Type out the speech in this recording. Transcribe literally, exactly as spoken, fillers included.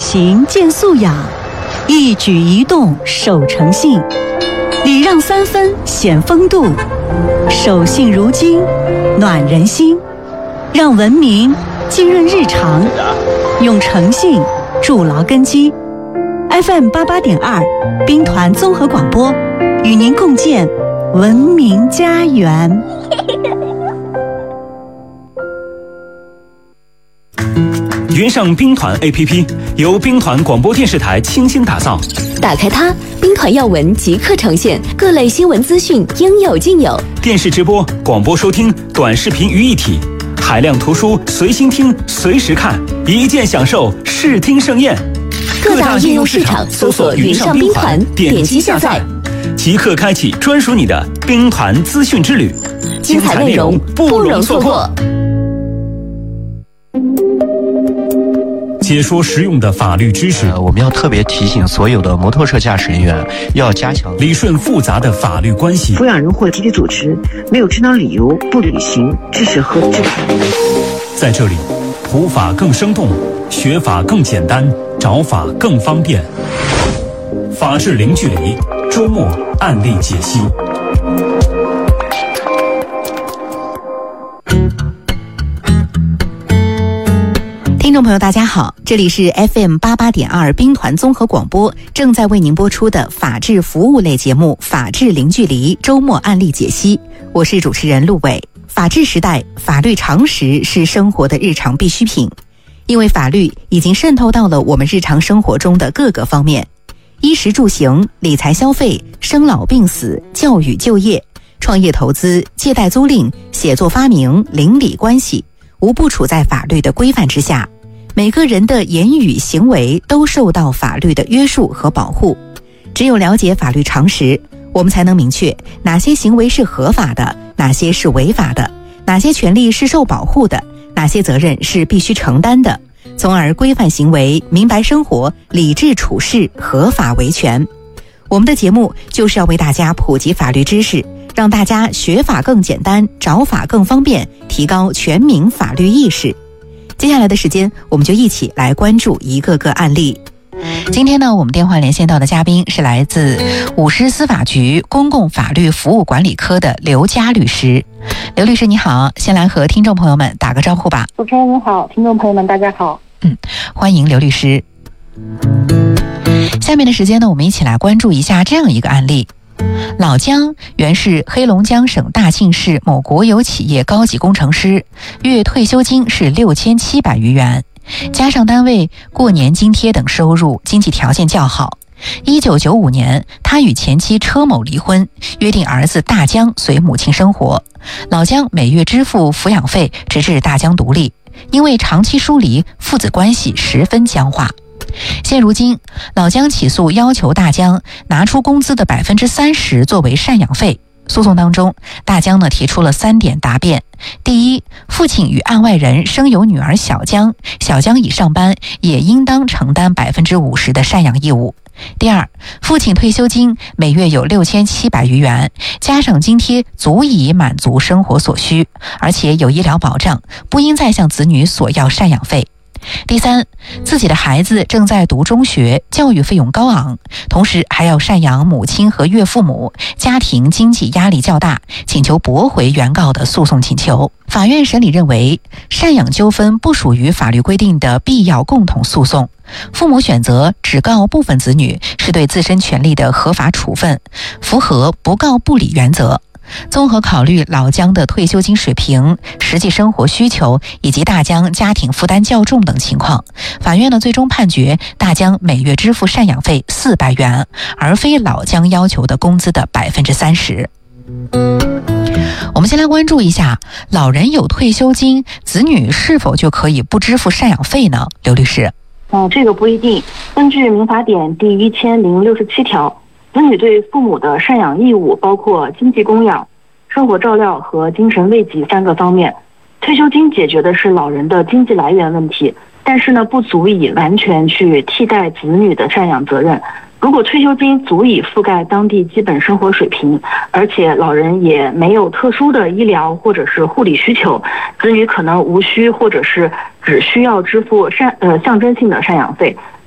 行见素养，一举一动守诚信，礼让三分显风度，守信如金暖人心，让文明浸润日常，用诚信筑牢根基。 F M 八八点二兵团综合广播与您共建文明家园。 云上兵团 A P P 由兵团广播电视台倾心打造， 打开它，兵团要闻即刻呈现，各类新闻资讯应有尽有。 电视直播、广播收听、短视频于一体，海量图书随心听、随时看，一键享受视听盛宴。 各大应用市场搜索“云上兵团”，点击下载， 即刻开启专属你的兵团资讯之旅， 精彩内容不容错过。 解说实用的法律知识， 呃，我们要特别提醒所有的摩托车驾驶人员要加强理顺复杂的法律关系。 抚养人或集体组织没有正当理由不履行知识和职责。 在这里，普法更生动，学法更简单，找法更方便。法治零距离，周末案例解析。 听众朋友大家好，这里是 F M 八八点二兵团综合广播，正在为您播出的法治服务类节目《法治零距离》周末案例解析，我是主持人陆伟。法治时代，法律常识是生活的日常必需品，因为法律已经渗透到了我们日常生活中的各个方面，衣食住行、理财消费、生老病死、教育就业、创业投资、借贷租赁、写作发明、邻里关系，无不处在法律的规范之下。每个人的言语行为都受到法律的约束和保护。只有了解法律常识，我们才能明确哪些行为是合法的，哪些是违法的，哪些权利是受保护的，哪些责任是必须承担的，从而规范行为，明白生活，理智处事，合法维权。我们的节目就是要为大家普及法律知识，让大家学法更简单，找法更方便，提高全民法律意识。接下来的时间，我们就一起来关注一个个案例。今天呢，我们电话连线到的嘉宾是来自舞狮司法局公共法律服务管理科的刘佳律师。刘律师你好，先来和听众朋友们打个招呼吧。 主持人你好，听众朋友们大家好。 嗯，欢迎刘律师。下面的时间呢，我们一起来关注一下这样一个案例。老姜原是黑龙江省大庆市某国有企业高级工程师，月退休金是六千七百余元，加上单位过年津贴等收入，经济条件较好。一九九五年，他与前妻车某离婚，约定儿子大江随母亲生活，老姜每月支付抚养费，直至大江独立。因为长期疏离，父子关系十分僵化。现如今，老姜起诉要求大江拿出工资的百分之三十作为赡养费。诉讼当中，大江呢提出了三点答辩：第一，父亲与案外人生有女儿小江，小江已上班，也应当承担百分之五十的赡养义务；第二，父亲退休金每月有六千七百余元，加上津贴足以满足生活所需，而且有医疗保障，不应再向子女索要赡养费。第三，自己的孩子正在读中学，教育费用高昂，同时还要赡养母亲和岳父母，家庭经济压力较大，请求驳回原告的诉讼请求。法院审理认为，赡养纠纷不属于法律规定的必要共同诉讼，父母选择只告部分子女是对自身权利的合法处分，符合不告不理原则。综合考虑老姜的退休金水平、实际生活需求以及大姜家庭负担较重等情况，法院呢最终判决大姜每月支付赡养费四百元，而非老姜要求的工资的百分之三十。我们先来关注一下，老人有退休金，子女是否就可以不支付赡养费呢？刘律师。 嗯，这个不一定。根据民法典第一千零六十七条。子女对父母的赡养义务包括经济供养、生活照料和精神慰藉三个方面。退休金解决的是老人的经济来源问题，但是呢，不足以完全去替代子女的赡养责任。如果退休金足以覆盖当地基本生活水平，而且老人也没有特殊的医疗或者是护理需求，子女可能无需或者是只需要支付赡呃象征性的赡养费，